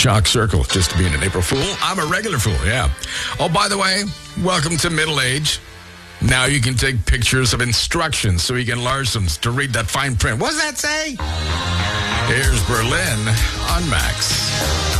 Chalk Circle, just being an April Fool. I'm a regular fool, yeah. Oh, by the way, welcome to middle age. Now you can take pictures of instructions so you can enlarge them to read that fine print. What does that say? Here's Berlin on Max.